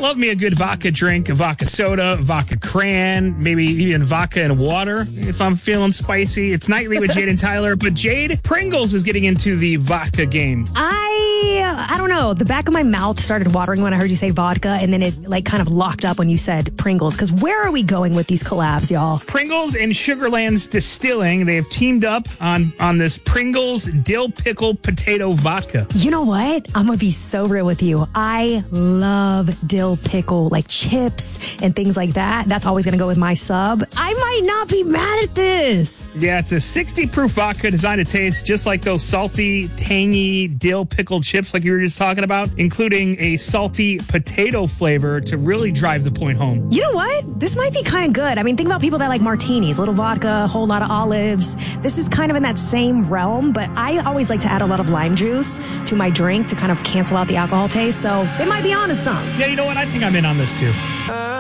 love me a good vodka drink, a vodka soda, vodka cran, maybe even vodka and water if I'm feeling spicy. It's Nightly with Jade and Tyler, but Jade, Pringles is getting into the vodka game. I don't know. The back of my mouth started watering when I heard you say vodka, and then it kind of locked up when you said Pringles. Because where are we going with these collabs, y'all? Pringles and Sugarlands Distilling, they have teamed up on this Pringles Dill Pickle Potato Vodka. You know what? I'm going to be so real with you. I love dill pickle, like chips and things like that. That's always going to go with my sub. I might not be mad at this. Yeah, it's a 60 proof vodka designed to taste just like those salty, tangy dill pickle chips like you were just talking about, including a salty potato flavor to really drive the point home. You know what? This might be kind of good. I mean, think about people that like martinis, little vodka, a whole lot of olives. This is kind of in that same realm, but I always like to add a lot of lime juice to my drink to kind of cancel out the alcohol taste, so they might be onto something. Yeah, you know what? I think I'm in on this too.